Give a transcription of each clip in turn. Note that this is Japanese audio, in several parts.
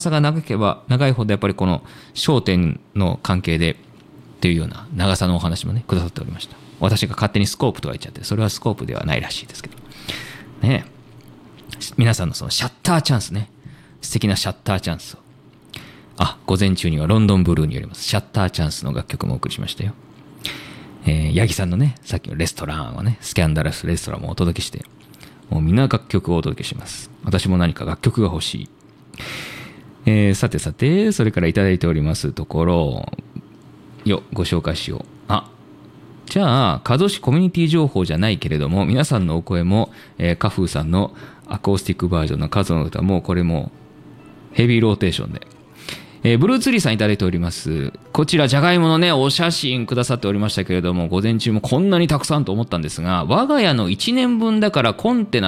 差が長ければ長いほどやっぱりこの焦点の関係でっていうような長さのお話もねくださっておりました。私が勝手にスコープとか言っちゃって、それはスコープではないらしいですけどね。皆さんのそのシャッターチャンスね、素敵なシャッターチャンスを、午前中にはロンドンブルーによりますシャッターチャンスの楽曲もお送りしましたよ。八木さんのねさっきのレストランをね、スキャンダラスレストランもお届けして、もうみんな楽曲をお届けします。私も何か楽曲が欲しい。さてさて、それからいただいておりますところご紹介しよう。じゃあ、加須市コミュニティ情報じゃないけれども、皆さんのお声も、カフーさんのアコースティックバージョンの数の歌も、これもヘビーローテーションで。ブルーツリーさんいただいております。こちら、じゃがいものね、お写真くださっておりましたけれども、午前中もこんなにたくさんと思ったんですが、我が家の1年分だからコンテナ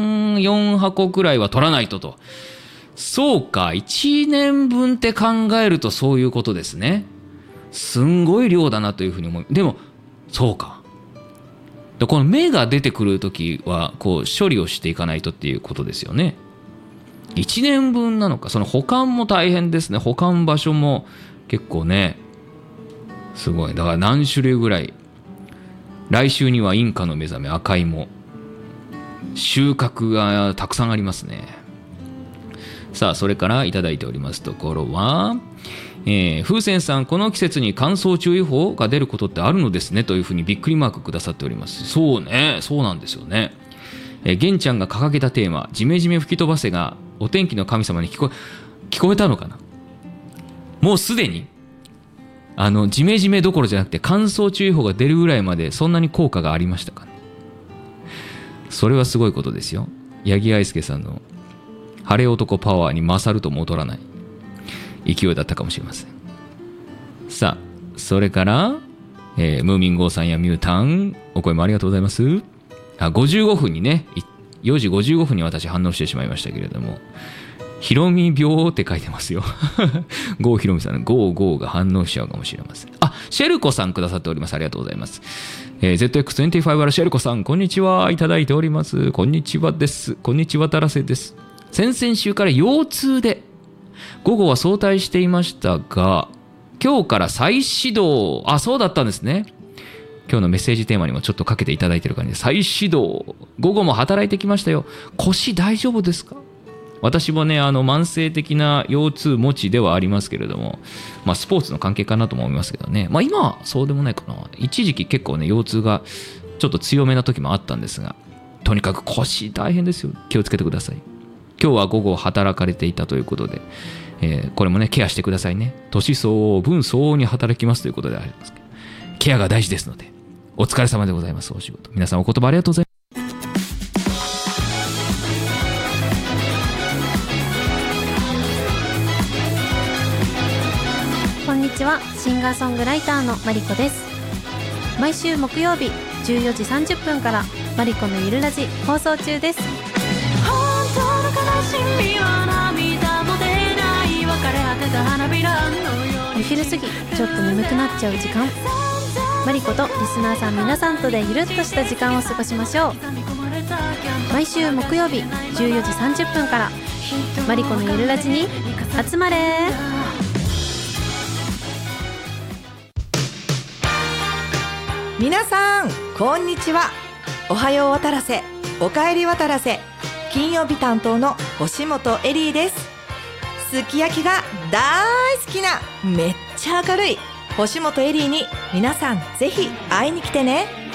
3、4箱くらいは取らないとと。そうか、1年分って考えるとそういうことですね。すんごい量だなというふうに思う。でも、そうか。この芽が出てくるときはこう処理をしていかないとっていうことですよね。1年分なのか。その保管も大変ですね。保管場所も結構ね、すごい。だから何種類ぐらい。来週にはインカの目覚め、赤芋。収穫がたくさんありますね。さあ、それからいただいておりますところは、風船さん、この季節に乾燥注意報が出ることってあるのですねというふうにびっくりマークくださっております。そうね、そうなんですよね。玄ちゃんが掲げたテーマ、ジメジメ吹き飛ばせがお天気の神様に聞こえたのかな。もうすでにジメジメどころじゃなくて乾燥注意報が出るぐらいまでそんなに効果がありましたかね。それはすごいことですよ。八木愛介さんの晴れ男パワーに勝るとも劣らない勢いだったかもしれません。さあ、それから、ムーミンゴーさんやミュータン、お声もありがとうございます。55分にね、4時55分に私反応してしまいましたけれども、ひろみ病って書いてますよ。ゴーひろみさん、ゴーが反応しちゃうかもしれません。シェルコさんくださっております。ありがとうございます。ZX25 からシェルコさん、こんにちは。いただいております。こんにちはです。こんにちはたらせです。先々週から腰痛で、午後は早退していましたが、今日から再始動。そうだったんですね。今日のメッセージテーマにもちょっとかけていただいている感じで、再始動。午後も働いてきましたよ。腰大丈夫ですか？私もね、慢性的な腰痛持ちではありますけれども、スポーツの関係かなとも思いますけどね。今はそうでもないかな。一時期結構ね、腰痛がちょっと強めな時もあったんですが、とにかく腰大変ですよ。気をつけてください。今日は午後働かれていたということで、これもねケアしてくださいね。年相応分相応に働きますということでありますけど、ケアが大事ですのでお疲れ様でございます。お仕事皆さんお言葉ありがとうございます。 こんにちは、シンガーソングライターのマリコです。毎週木曜日14時30分からマリコのゆるラジ放送中です。お昼過ぎちょっと眠くなっちゃう時間、マリコとリスナーさん皆さんとでゆるっとした時間を過ごしましょう。毎週木曜日14時30分からマリコのゆるラジに集まれ。 皆さんこんにちは。おはよう渡らせ、おかえり渡らせ、金曜日担当の星本エリーです。すき焼きが大好きなめっちゃ明るい星本エリーに皆さんぜひ会いに来てね。